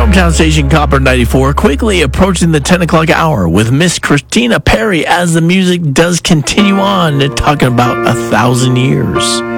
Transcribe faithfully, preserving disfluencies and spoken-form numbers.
hometown station Copper ninety-four, quickly approaching the ten o'clock hour with Miss Christina Perri as the music does continue on, talking about a thousand years.